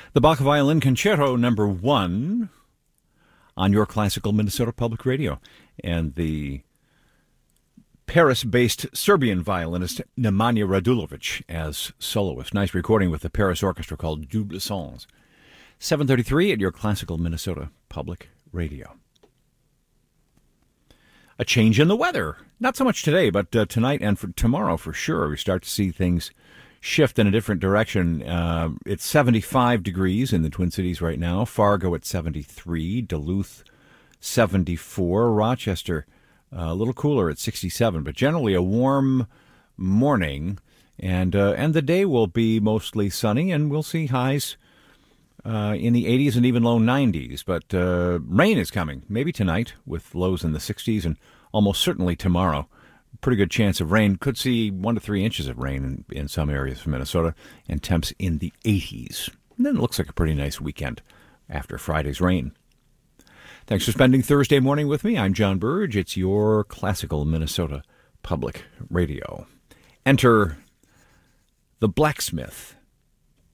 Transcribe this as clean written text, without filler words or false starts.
The Bach Violin Concerto number 1 on your classical Minnesota Public Radio. And the Paris-based Serbian violinist Nemanja Radulovic as soloist. Nice recording with the Paris Orchestra called Double Sons. 7:33 at your classical Minnesota Public Radio. A change in the weather. Not so much today, but tonight and for tomorrow for sure. We start to see things shift in a different direction. It's 75 degrees in the Twin Cities right now. Fargo at 73, Duluth 74, Rochester a little cooler at 67, but generally a warm morning, and the day will be mostly sunny, and we'll see highs in the 80s and even low 90s. But rain is coming, maybe tonight, with lows in the 60s, and almost certainly tomorrow. Pretty good chance of rain. Could see 1 to 3 inches of rain in some areas of Minnesota, and temps in the 80s. And then it looks like a pretty nice weekend after Friday's rain. Thanks for spending Thursday morning with me. I'm John Burge. It's your classical Minnesota Public Radio. Enter The Blacksmith